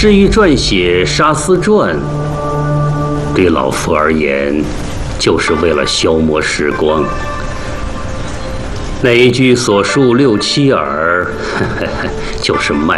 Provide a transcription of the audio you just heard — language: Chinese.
至于撰写《沙思传》，对老夫而言，就是为了消磨时光。那一句所述六七耳，就是卖